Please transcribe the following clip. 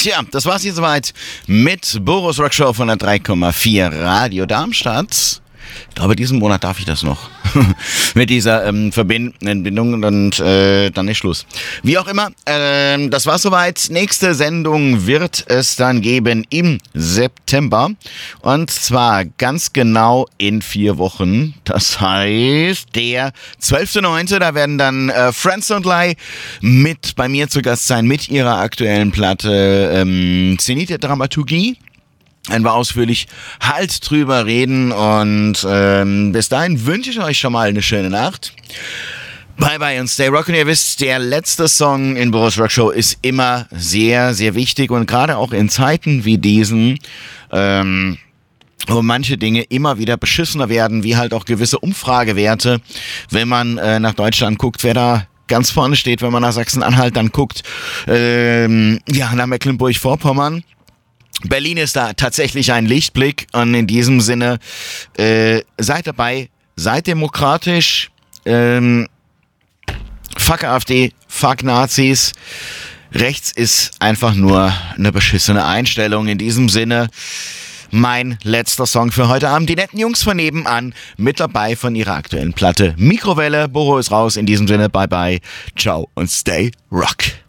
Tja, das war's hier soweit mit Boris Rock Show von der 3,4 Radio Darmstadt. Ich glaube, diesen Monat darf ich das noch. Mit dieser Verbindung und dann ist Schluss. Wie auch immer, das war's soweit. Nächste Sendung wird es dann geben im September. Und zwar ganz genau in 4 Wochen. Das heißt, der 12.9., da werden dann Friends Don't Lie mit bei mir zu Gast sein mit ihrer aktuellen Platte Zenit der Dramaturgie. Ein wir ausführlich halt drüber reden und bis dahin wünsche ich euch schon mal eine schöne Nacht. Bye bye und stay rock. Und ihr wisst, der letzte Song in Boris Rock Show ist immer sehr, sehr wichtig und gerade auch in Zeiten wie diesen, wo manche Dinge immer wieder beschissener werden, wie halt auch gewisse Umfragewerte, wenn man nach Deutschland guckt, wer da ganz vorne steht, wenn man nach Sachsen-Anhalt dann guckt, nach Mecklenburg-Vorpommern. Berlin ist da tatsächlich ein Lichtblick und in diesem Sinne seid dabei, seid demokratisch, fuck AfD, fuck Nazis, rechts ist einfach nur eine beschissene Einstellung. In diesem Sinne mein letzter Song für heute Abend, die netten Jungs von nebenan mit dabei von ihrer aktuellen Platte Mikrowelle. Boro ist raus, in diesem Sinne bye bye, ciao und stay rock.